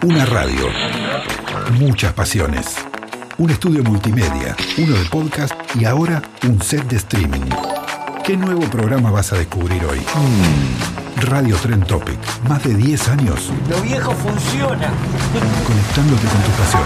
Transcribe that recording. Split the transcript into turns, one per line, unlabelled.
Una radio, muchas pasiones. Un estudio multimedia, uno de podcast y ahora un set de streaming. ¿Qué nuevo programa vas a descubrir hoy? Radio Trend Topic. Más de 10 años.
Lo viejo funciona.
Conectándote con tu pasión.